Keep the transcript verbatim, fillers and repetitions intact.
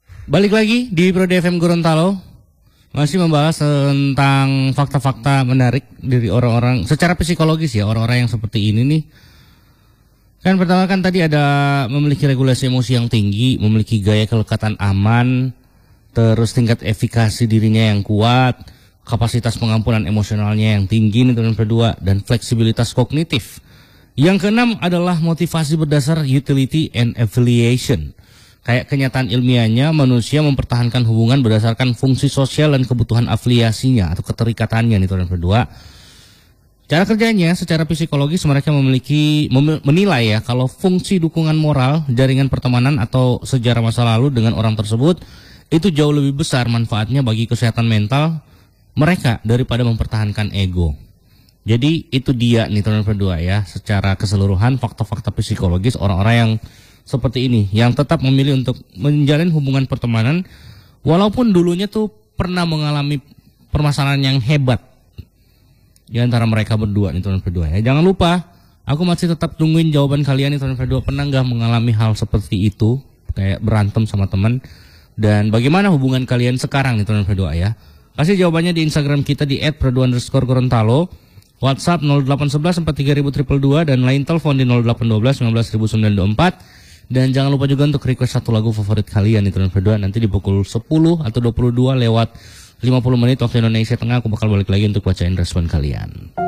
Balik lagi di Prodi F M Gorontalo, masih membahas tentang fakta-fakta menarik dari orang-orang secara psikologis ya, orang-orang yang seperti ini nih. Kan pertama kan tadi ada memiliki regulasi emosi yang tinggi, memiliki gaya kelekatan aman, terus tingkat efikasi dirinya yang kuat, kapasitas pengampunan emosionalnya yang tinggi, itu yang kedua, dan fleksibilitas kognitif. Yang keenam adalah motivasi berdasar utility and affiliation. Kayak kenyataan ilmiahnya, manusia mempertahankan hubungan berdasarkan fungsi sosial dan kebutuhan afiliasinya atau keterikatannya, itu yang kedua. Cara kerjanya secara psikologis mereka memiliki mem, menilai ya kalau fungsi dukungan moral, jaringan pertemanan atau sejarah masa lalu dengan orang tersebut itu jauh lebih besar manfaatnya bagi kesehatan mental mereka daripada mempertahankan ego. Jadi itu dia nih teman berdua ya, secara keseluruhan fakta-fakta psikologis orang-orang yang seperti ini, yang tetap memilih untuk menjalin hubungan pertemanan walaupun dulunya tuh pernah mengalami permasalahan yang hebat di antara mereka berdua nih teman berdua ya. Jangan lupa, aku masih tetap tungguin jawaban kalian nih teman berdua, pernah nggak mengalami hal seperti itu, kayak berantem sama teman, dan bagaimana hubungan kalian sekarang nih teman berdua ya. Kasih jawabannya di Instagram kita di et pradu underscore gorontalo. WhatsApp nol delapan satu satu empat tiga nol nol dua dua dan lain telepon di nol delapan satu dua sembilan satu sembilan dua empat. Dan jangan lupa juga untuk request satu lagu favorit kalian itu dan berdua, nanti di pukul sepuluh atau dua puluh dua lewat lima puluh menit waktu Indonesia Tengah aku bakal balik lagi untuk bacain respon kalian.